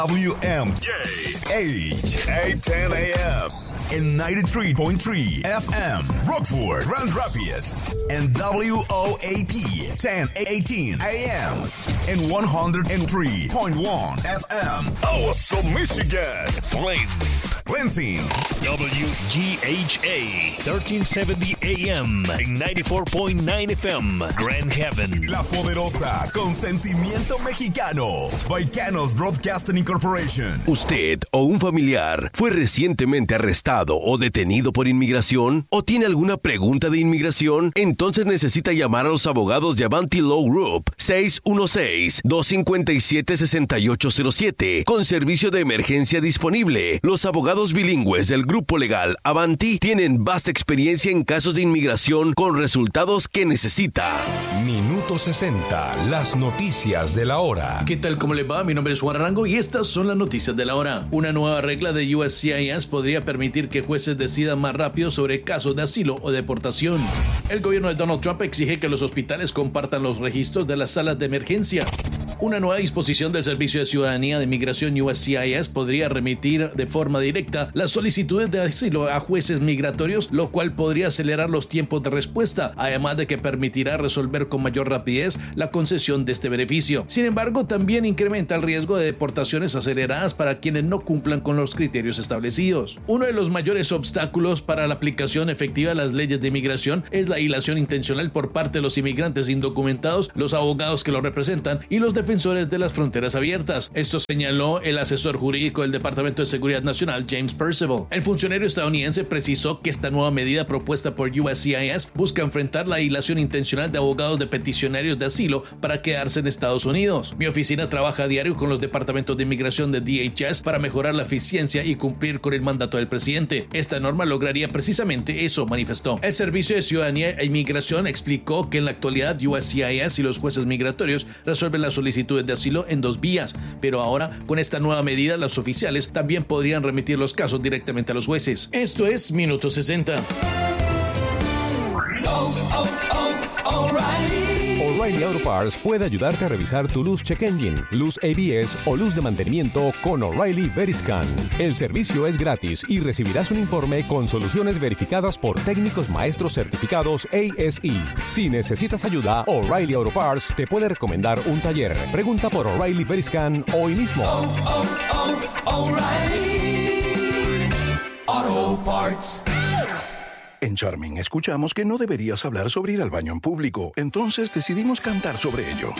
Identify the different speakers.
Speaker 1: WMAH 810 AM and 93.3 FM Rockford, Grand Rapids, and WOAP 1018 AM and 103.1 FM Oso, Michigan. Flint, Lansing,
Speaker 2: WGHA 1370 AM and 94.9 FM Grand Haven.
Speaker 1: La Poderosa, con sentimiento mexicano. Vaicanos Broadcasting Incorporation.
Speaker 3: ¿Usted o un familiar fue recientemente arrestado o detenido por inmigración? ¿O tiene alguna pregunta de inmigración? Entonces necesita llamar a los abogados de Avanti Law Group 616-257-6807 con servicio de emergencia disponible. Los abogados bilingües del grupo legal Avanti tienen vasta experiencia en casos de inmigración con resultados que necesita.
Speaker 4: Minuto 60, las noticias de la hora.
Speaker 5: ¿Qué tal? ¿Cómo le va? Mi nombre es Juan Arango y estas son las noticias de la hora. Una nueva regla de USCIS podría permitir que jueces decidan más rápido sobre casos de asilo o deportación. El gobierno de Donald Trump exige que los hospitales compartan los registros de las salas de emergencia. Una nueva disposición del Servicio de Ciudadanía de Migración USCIS podría remitir de forma directa las solicitudes de asilo a jueces migratorios, lo cual podría acelerar los tiempos de respuesta, además de que permitirá resolver con mayor rapidez la concesión de este beneficio. Sin embargo, también incrementa el riesgo de deportaciones aceleradas para quienes no cumplan con los criterios establecidos. Uno de los mayores obstáculos para la aplicación efectiva de las leyes de inmigración es la hilación intencional por parte de los inmigrantes indocumentados, los abogados que los representan y los defensores de las fronteras abiertas. Esto señaló el asesor jurídico del Departamento de Seguridad Nacional, James Percival. El funcionario estadounidense precisó que esta nueva medida propuesta por USCIS busca enfrentar la hilación intencional de abogados de peticionarios de asilo para quedarse en Estados Unidos. Mi oficina trabaja a diario con los departamentos de inmigración de DHS para mejorar la eficiencia y cumplir con el mandato del presidente. Esta norma lograría precisamente eso, manifestó. El Servicio de Ciudadanía e Inmigración explicó que en la actualidad USCIS y los jueces migratorios resuelven las solicitudes de asilo en dos vías, pero ahora con esta nueva medida los oficiales también podrían remitir los casos directamente a los jueces. Esto es Minuto 60.
Speaker 4: O'Reilly Auto Parts puede ayudarte a revisar tu luz check engine, luz ABS o luz de mantenimiento con O'Reilly Veriscan. El servicio es gratis y recibirás un informe con soluciones verificadas por técnicos maestros certificados ASE. Si necesitas ayuda, O'Reilly Auto Parts te puede recomendar un taller. Pregunta por O'Reilly Veriscan hoy mismo.
Speaker 6: O'Reilly Auto Parts.
Speaker 7: En Charming escuchamos que no deberías hablar sobre ir al baño en público, entonces decidimos cantar sobre ello.